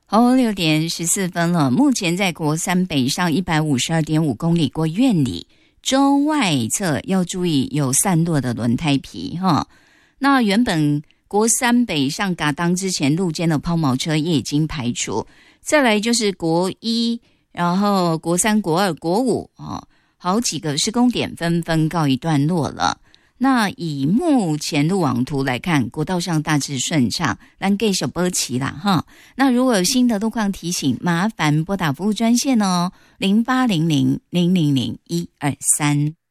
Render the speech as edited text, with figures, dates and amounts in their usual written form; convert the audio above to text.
好，6:14了。目前在国三北上152.5公里过院里，周外侧要注意有散落的轮胎皮哈。那原本国三北上嘎当之前路肩的抛锚车也已经排除，再来就是国一，然后国三、国二、国五好几个施工点纷纷告一段落了。那以目前路网图来看，国道上大致顺畅，咱给小波齐啦哈。那如果有新的路况提醒，麻烦拨打服务专线哦，0800000123。